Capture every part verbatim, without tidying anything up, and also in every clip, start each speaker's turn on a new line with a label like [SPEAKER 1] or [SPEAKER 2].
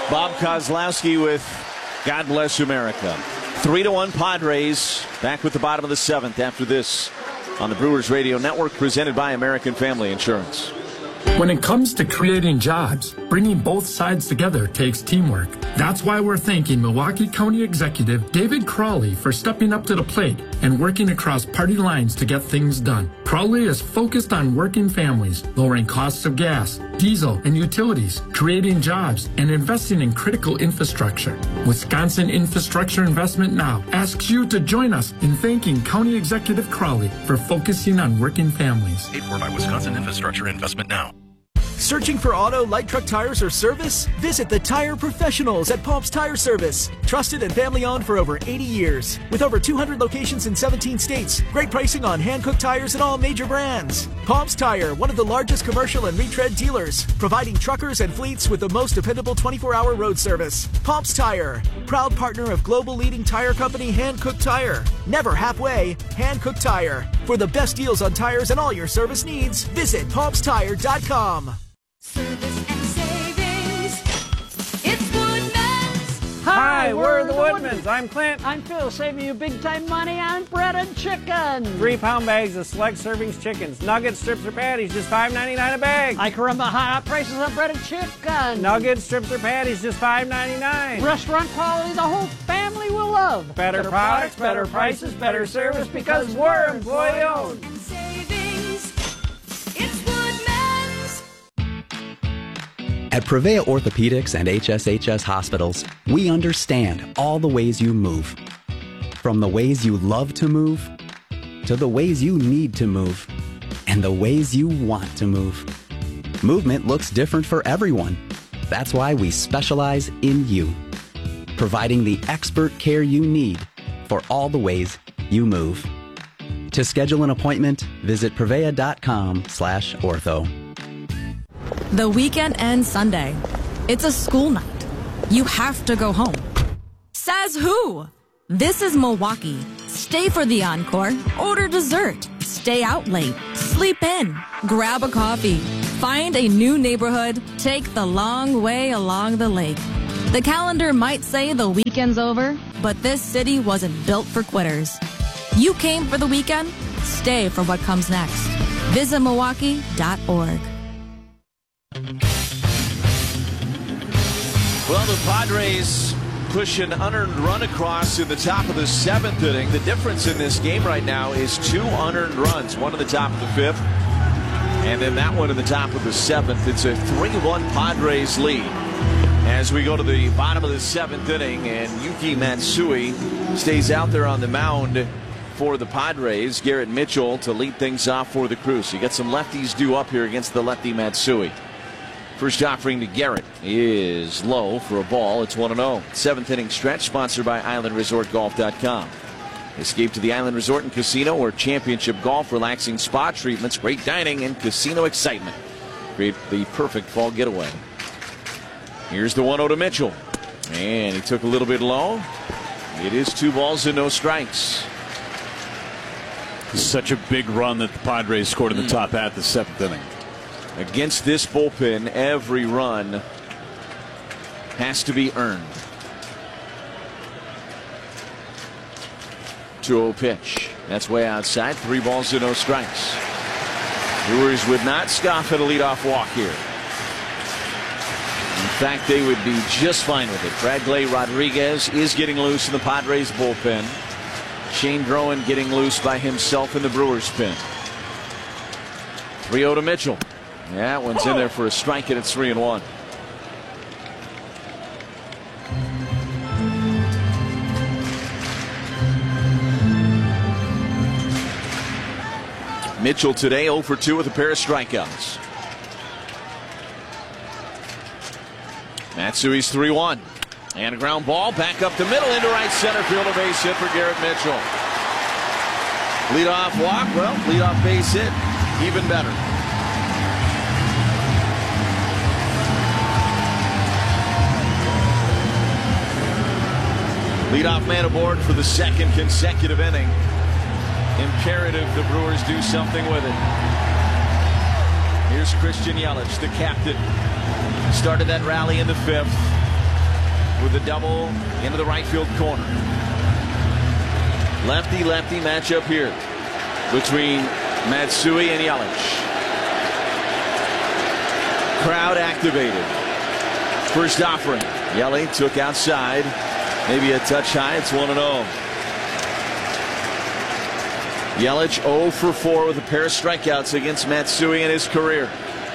[SPEAKER 1] Bob Kozlowski with God Bless America. Three to one Padres, back with the bottom of the seventh after this on the Brewers Radio Network, presented by American Family Insurance.
[SPEAKER 2] When it comes to creating jobs, bringing both sides together takes teamwork. That's why we're thanking Milwaukee County Executive David Crawley for stepping up to the plate and working across party lines to get things done. Crawley is focused on working families, lowering costs of gas, diesel, and utilities, creating jobs, and investing in critical infrastructure. Wisconsin Infrastructure Investment Now asks you to join us in thanking County Executive Crawley for focusing on working families.
[SPEAKER 3] Paid for by Wisconsin Infrastructure Investment Now.
[SPEAKER 4] Searching for auto, light truck tires, or service? Visit the Tire Professionals at Pops Tire Service. Trusted and family-owned for over eighty years. With over two hundred locations in seventeen states. Great pricing on hand-cooked tires and all major brands. Pops Tire, one of the largest commercial and retread dealers. Providing truckers and fleets with the most dependable twenty-four hour road service. Pops Tire, proud partner of global leading tire company Hand-Cooked Tire. Never halfway, Hand-Cooked Tire. For the best deals on tires and all your service needs, visit pops tire dot com.
[SPEAKER 5] Service and savings. It's Woodman's.
[SPEAKER 6] Hi, we're the Woodmans. I'm Clint.
[SPEAKER 7] I'm Phil, saving you big time money on breaded chicken.
[SPEAKER 6] Three pound bags of select servings chickens. Nuggets, strips, or patties, just five ninety-nine a bag.
[SPEAKER 7] I can remember high prices on breaded chicken.
[SPEAKER 6] Nuggets, strips, or patties, just five ninety-nine.
[SPEAKER 7] Restaurant quality the whole family will love.
[SPEAKER 6] Better, better products, better prices, better service because we're employee owned.
[SPEAKER 5] Savings. It's Woodman's.
[SPEAKER 8] At Prevea Orthopedics and H S H S Hospitals, we understand all the ways you move. From the ways you love to move, to the ways you need to move, and the ways you want to move. Movement looks different for everyone. That's why we specialize in you, providing the expert care you need for all the ways you move. To schedule an appointment, visit prevea.com slash ortho.
[SPEAKER 9] The weekend ends Sunday. It's a school night. You have to go home. Says who? This is Milwaukee. Stay for the encore. Order dessert. Stay out late. Sleep in. Grab a coffee. Find a new neighborhood. Take the long way along the lake. The calendar might say the weekend's over, but this city wasn't built for quitters. You came for the weekend? Stay for what comes next. Visit Milwaukee dot org.
[SPEAKER 1] Well, the Padres push an unearned run across in the top of the seventh inning. The difference in this game right now is two unearned runs, one in the top of the fifth, and then that one in the top of the seventh. It's a three one Padres lead as we go to the bottom of the seventh inning, and Yuki Matsui stays out there on the mound for the Padres. Garrett Mitchell to lead things off for the crew. So you got some lefties due up here against the lefty Matsui. First offering to Garrett is low for a ball. It's one and oh. Seventh inning stretch sponsored by Island Resort Golf dot com. Escape to the Island Resort and Casino where championship golf, relaxing spa treatments, great dining, and casino excitement create the perfect fall getaway. Here's the one oh to Mitchell. And he took a little bit low. It is two balls and no strikes.
[SPEAKER 10] Such a big run that the Padres scored in the top half of the seventh inning.
[SPEAKER 1] Against this bullpen, every run has to be earned. two oh pitch. That's way outside. Three balls and no strikes. Brewers would not scoff at a leadoff walk here. In fact, they would be just fine with it. Bradley Rodriguez is getting loose in the Padres bullpen. Shane Drowan getting loose by himself in the Brewers pen. three oh to Mitchell. That one's in there for a strike, and it's three and one. Mitchell today oh for two with a pair of strikeouts. Matsui's three one. And a ground ball back up the middle into right center field. A base hit for Garrett Mitchell. Leadoff walk. Well, leadoff base hit. Even better. Leadoff man aboard for the second consecutive inning. Imperative the Brewers do something with it. Here's Christian Yelich, the captain. Started that rally in the fifth. with a double into the right field corner. Lefty-lefty matchup here between Matsui and Yelich. Crowd activated. First offering. Yelich took outside. Maybe a touch high. It's one and oh. Yelich oh for four with a pair of strikeouts against Matsui in his career.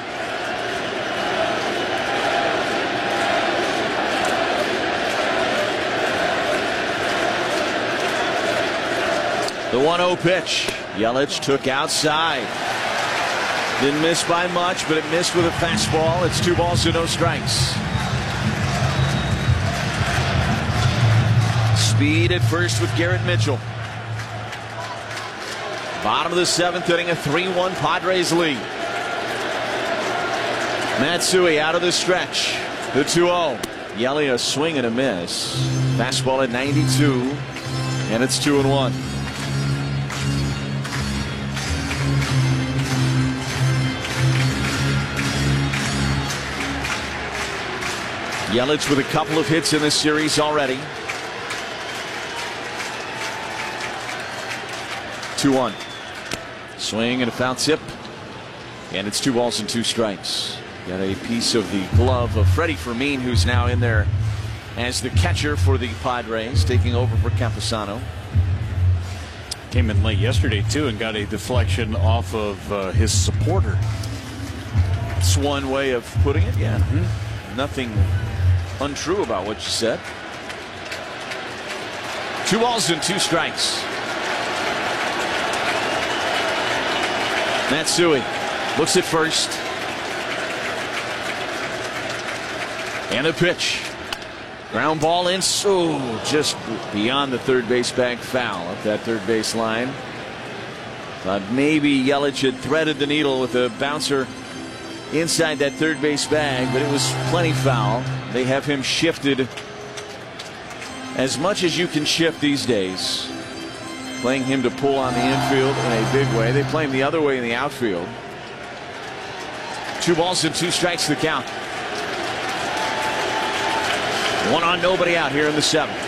[SPEAKER 1] The one oh pitch. Yelich took outside. Didn't miss by much, but it missed with a fastball. It's two balls to no strikes. Speed at first with Garrett Mitchell. Bottom of the seventh inning, a three one Padres lead. Matsui out of the stretch. The two oh. Yelich a swing and a miss. Fastball at ninety-two, and it's two and one. Yelich with a couple of hits in this series already. two one. Swing and a foul tip. And it's two balls and two strikes. Got a piece of the glove of Freddie Fermin, who's now in there as the catcher for the Padres, taking over for Campusano.
[SPEAKER 10] Came in late yesterday, too, and got a deflection off of uh, his supporter.
[SPEAKER 1] That's one way of putting it, yeah.
[SPEAKER 10] Mm-hmm.
[SPEAKER 1] Nothing untrue about what you said. Two balls and two strikes. Matsui looks at first. And a pitch. Ground ball in, so just beyond the third base bag, foul up that third base line. But maybe Yelich had threaded the needle with a bouncer inside that third base bag, but it was plenty foul. They have him shifted as much as you can shift these days, playing him to pull on the infield in a big way. They play him the other way in the outfield. Two balls and two strikes to the count. One on, nobody out here in the seventh.